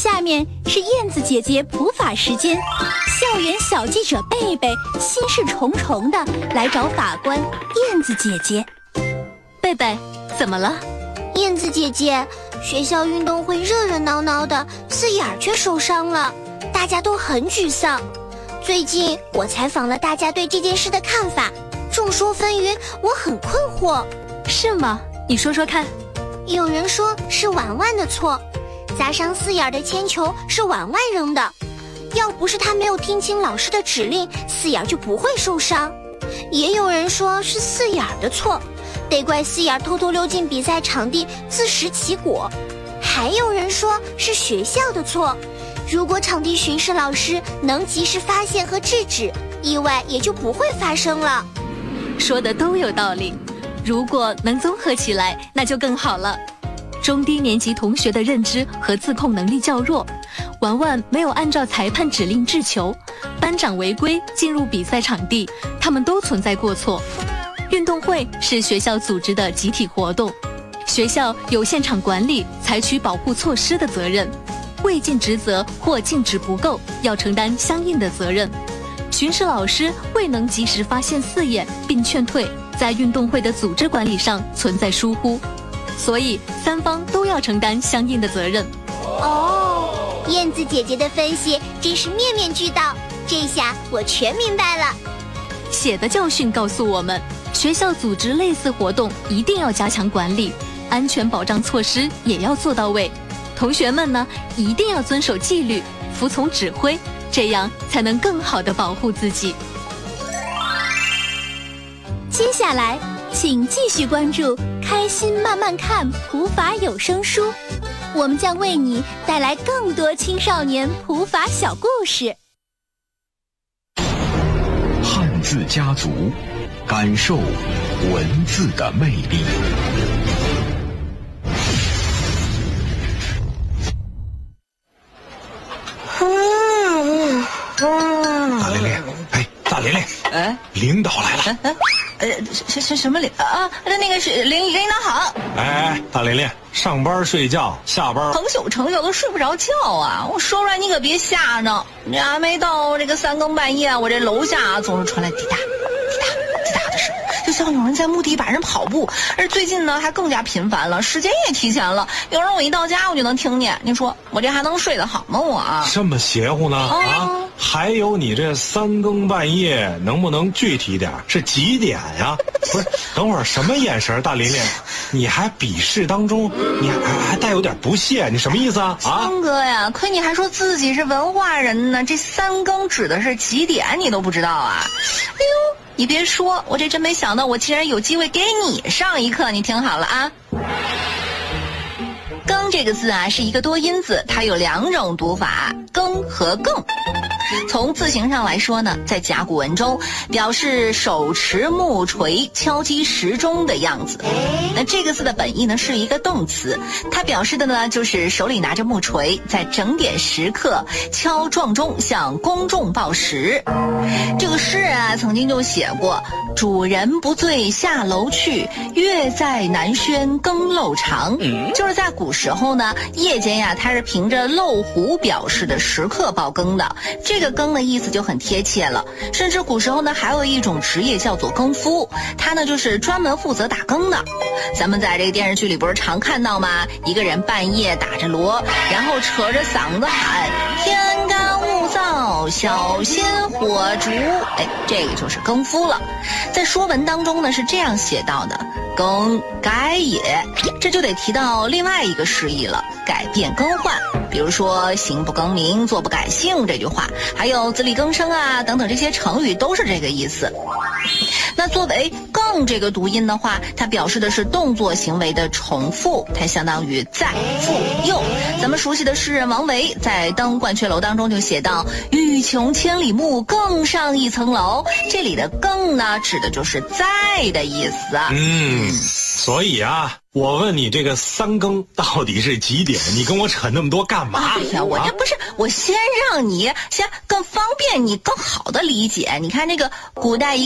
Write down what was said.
下面是燕子姐姐普法时间，校园小记者贝贝心事重重的来找法官燕子姐姐。 贝贝，怎么了？ 燕子姐姐，学校运动会热热闹闹的，四眼却受伤了，大家都很沮丧。最近我采访了大家对这件事的看法，众说纷纭，我很困惑。 是吗？你说说看。 有人说是婉婉的错，砸伤四眼的铅球是婉婉扔的，要不是他没有听清老师的指令，四眼就不会受伤。也有人说是四眼的错，得怪四眼偷偷溜进比赛场地自食其果。还有人说是学校的错，如果场地巡视老师能及时发现和制止，意外也就不会发生了。 说的都有道理，如果能综合起来，那就更好了。中低年级同学的认知和自控能力较弱，婉婉没有按照裁判指令掷球，班长违规进入比赛场地，他们都存在过错。运动会是学校组织的集体活动，学校有现场管理、采取保护措施的责任，未尽职责或禁止不够，要承担相应的责任。巡视老师未能及时发现四眼并劝退，在运动会的组织管理上存在疏忽，所以三方都要承担相应的责任。 哦，燕子姐姐的分析真是面面俱到，这下我全明白了。 血的教训告诉我们，学校组织类似活动一定要加强管理，安全保障措施也要做到位。同学们呢，一定要遵守纪律，服从指挥，这样才能更好地保护自己。 接下来请继续关注开心慢慢看普法有声书，我们将为你带来更多青少年普法小故事。 汉字家族，感受文字的魅力。 大琳琳，哎，大琳琳， 哎， 领导来了。 什么领啊？那个是领导好。 哎，大琳琳，上班睡觉，下班成宿成宿都睡不着觉啊！我说出来你可别吓着，你还没到这个3更半夜，我这楼下总是传来滴答滴答滴答的声，就像有人在木地板上跑步。而最近呢，还更加频繁了，时间也提前了。有时候我一到家，我就能听见。你说我这还能睡得好吗？我这么邪乎呢？啊！还有你这3更半夜，能不能具体点？是几点呀？不是，等会儿什么眼神？大琳琳，你还笔试当中，你还带有点不屑，你什么意思啊？ 江哥呀，亏你还说自己是文化人呢，这3更指的是几点，你都不知道啊？哎呦，你别说，我这真没想到，我竟然有机会给你上一课，你听好了啊。更这个字啊，是一个多音字，它有2种读法，更和更。从字形上来说呢，在甲骨文中表示手持木锤敲击时钟的样子。那这个字的本意呢是一个动词，它表示的呢就是手里拿着木锤，在整点时刻敲撞钟，向公众报时。这个诗人啊曾经就写过：主人不醉下楼去，月在南轩更漏长。就是在古时候呢，夜间呀它是凭着漏壶表示的时刻报更的。这个更的意思就很贴切了，甚至古时候呢还有一种职业叫做更夫，他呢就是专门负责打更的。咱们在这个电视剧里不是常看到吗？一个人半夜打着锣，然后扯着嗓子喊天干物燥，小心火烛。哎，这个就是更夫了。在说文当中呢是这样写到的：更改也，这就得提到另外一个释义了，改变更换。比如说行不更名，坐不改姓这句话，还有自力更生啊等等，这些成语都是这个意思。那作为更这个读音的话，它表示的是动作行为的重复，它相当于再复又。咱们熟悉的诗人王维在《登鹳雀楼》当中就写到：欲穷千里目，更上一层楼。这里的更呢指的就是在的意思啊。 所以啊，我问你这个3更到底是几点？你跟我扯那么多干嘛？ 哎呀，我这不是，我先让你先更方便你更好的理解。你看这个古代